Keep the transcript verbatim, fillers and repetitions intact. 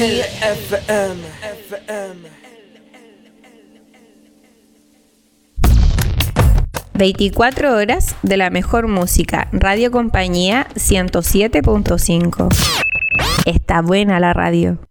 F M, F M. veinticuatro horas de la mejor música. Radio Compañía ciento siete punto cinco. Está buena la radio.